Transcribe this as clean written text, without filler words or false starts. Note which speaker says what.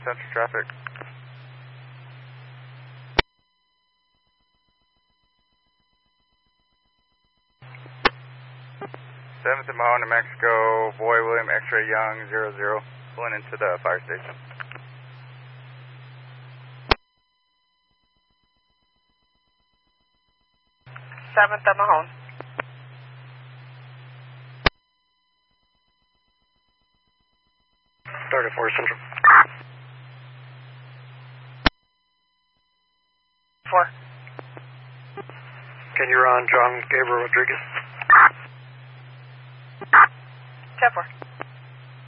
Speaker 1: Central traffic. 7th and Mahone, New Mexico, Boy William X-Ray Young, 00, pulling into the fire station.
Speaker 2: Seventh and Mahone.
Speaker 3: 34 Central.
Speaker 2: 4.
Speaker 3: Can you run John Gabriel Rodriguez?
Speaker 2: 10-4.